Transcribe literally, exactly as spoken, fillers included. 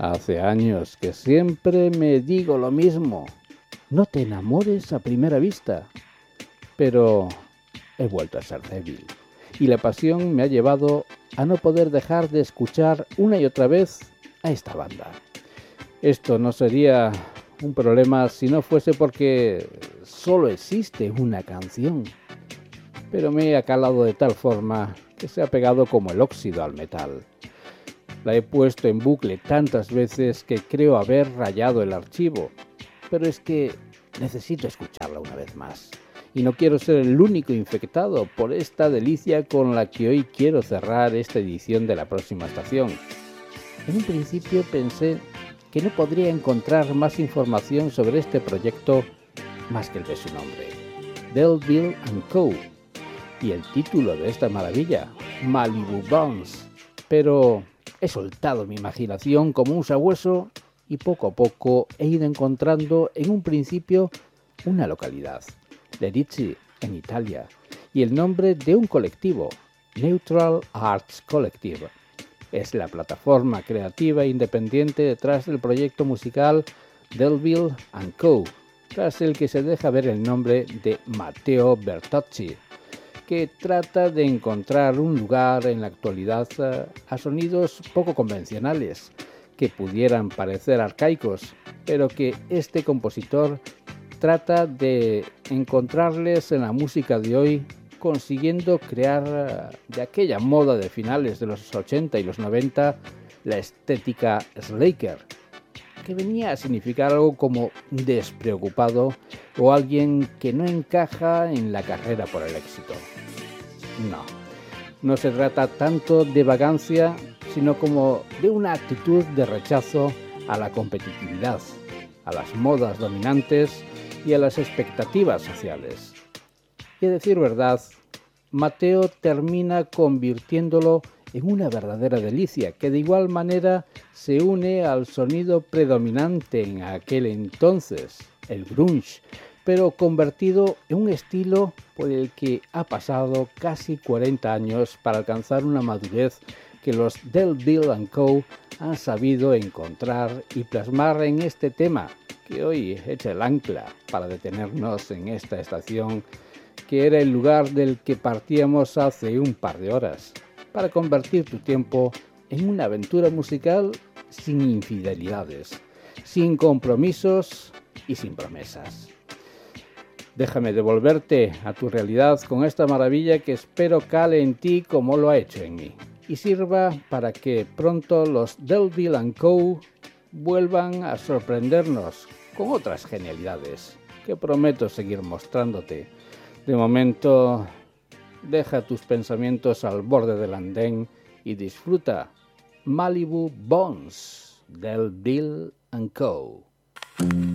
Hace años que siempre me digo lo mismo. No te enamores a primera vista. Pero he vuelto a ser débil. Y la pasión me ha llevado a no poder dejar de escuchar una y otra vez a esta banda. Esto no sería un problema si no fuese porque solo existe una canción. Pero me he acalado de tal forma que se ha pegado como el óxido al metal. La he puesto en bucle tantas veces que creo haber rayado el archivo, pero es que necesito escucharla una vez más. Y no quiero ser el único infectado por esta delicia con la que hoy quiero cerrar esta edición de La Próxima Estación. En un principio pensé que no podría encontrar más información sobre este proyecto más que el de su nombre, Delville and Co. y el título de esta maravilla, Malibu Bones, pero he soltado mi imaginación como un sabueso y poco a poco he ido encontrando en un principio una localidad, Lerici, en Italia, y el nombre de un colectivo, Neutral Arts Collective. Es la plataforma creativa e independiente detrás del proyecto musical Delville and Co., tras el que se deja ver el nombre de Matteo Bertocci, que trata de encontrar un lugar en la actualidad a sonidos poco convencionales, que pudieran parecer arcaicos, pero que este compositor trata de encontrarles en la música de hoy, consiguiendo crear de aquella moda de finales de los ochenta y los noventa la estética Slacker, que venía a significar algo como despreocupado o alguien que no encaja en la carrera por el éxito. No, no se trata tanto de vagancia, sino como de una actitud de rechazo a la competitividad, a las modas dominantes y a las expectativas sociales. Y a decir verdad, Matteo termina convirtiéndolo en una verdadera delicia, que de igual manera se une al sonido predominante en aquel entonces, el grunge, pero convertido en un estilo por el que ha pasado casi cuarenta años para alcanzar una madurez que los Delville and Co. han sabido encontrar y plasmar en este tema, que hoy echa el ancla para detenernos en esta estación, que era el lugar del que partíamos hace un par de horas, para convertir tu tiempo en una aventura musical sin infidelidades, sin compromisos y sin promesas. Déjame devolverte a tu realidad con esta maravilla que espero cale en ti como lo ha hecho en mí, y sirva para que pronto los Delville and Co. vuelvan a sorprendernos con otras genialidades que prometo seguir mostrándote. De momento, deja tus pensamientos al borde del andén y disfruta Malibu Bones, Delville and Co.